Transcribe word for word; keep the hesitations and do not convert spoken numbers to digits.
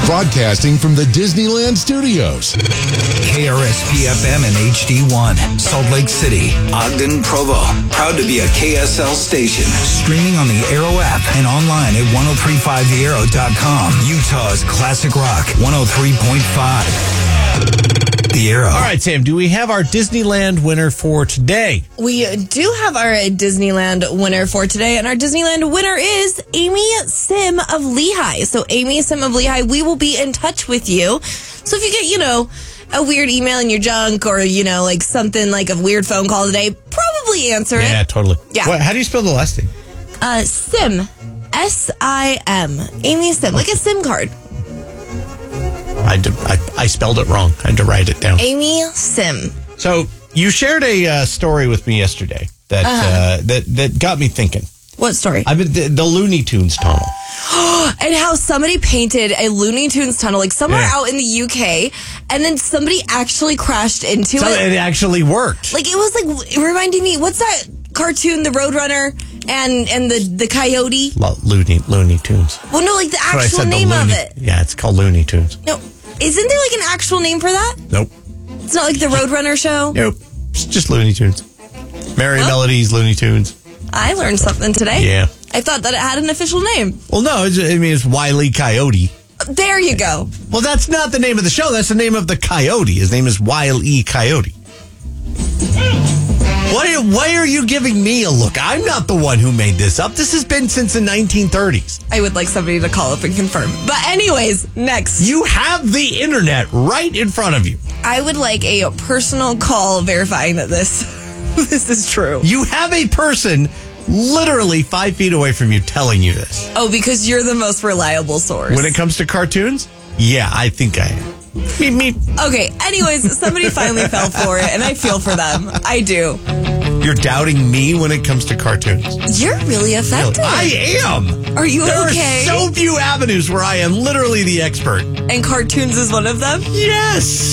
Broadcasting from the Disneyland Studios. K R S P F M and H D one, Salt Lake City, Ogden, Provo. Proud to be a K S L station. Streaming on the Arrow app and online at ten thirty-five the arrow dot com. Utah's classic rock, one oh three point five. The Arrow. All right, Sam, do we have our Disneyland winner for today? We do have our Disneyland winner for today, and our Disneyland winner is Amy Sim of Lehigh. So, Amy Sim of Lehigh, we will be in touch with you. So, if you get, you know, a weird email in your junk or, you know, like something like a weird phone call today, probably answer it. Yeah, totally. Yeah. What, how do you spell the last name? Uh, Sim. S I M. Amy Sim, like a SIM card. I, did, I, I spelled it wrong. I had to write it down. Amy Sim. So you shared a uh, story with me yesterday that Uh-huh. uh, that that got me thinking. What story? I've been the, the Looney Tunes tunnel. And how somebody painted a Looney Tunes tunnel, like somewhere Yeah. out in the U K, and then somebody actually crashed into So it. it actually worked. Like, it was like, reminding me, what's that cartoon, the Roadrunner and and the, the coyote? Lo- Looney Looney Tunes. Well, no, like the That's what I actual said, the name of Looney- it. Yeah, it's called Looney Tunes. No, isn't there like an actual name for that? Nope. It's not like the Roadrunner show? Nope. It's just Looney Tunes. Merry Well- Melodies, Looney Tunes. I learned something today. Yeah. I thought that it had an official name. Well, no, it's, I mean, it's Wile E. Coyote. There you go. Well, that's not the name of the show. That's the name of the coyote. His name is Wile E. Coyote. Why, why are you giving me a look? I'm not the one who made this up. This has been since the nineteen thirties. I would like somebody to call up and confirm. But anyways, next. You have the internet right in front of you. I would like a personal call verifying that this this is true. You have a person literally five feet away from you telling you this. Oh, because you're the most reliable source. When it comes to cartoons, yeah, I think I am. Meep, meep. Okay, anyways, somebody finally fell for it, and I feel for them. I do. You're doubting me when it comes to cartoons. You're really affected. I am. Are you there okay? There are so few avenues where I am literally the expert. And cartoons is one of them? Yes.